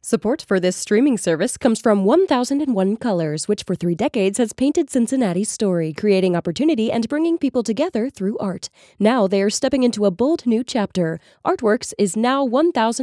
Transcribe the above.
Support for this streaming service comes from 1001 Colors, which for 3 decades has painted Cincinnati's story, creating opportunity and bringing people together through art. Now they are stepping into a bold new chapter. Artworks is now 1000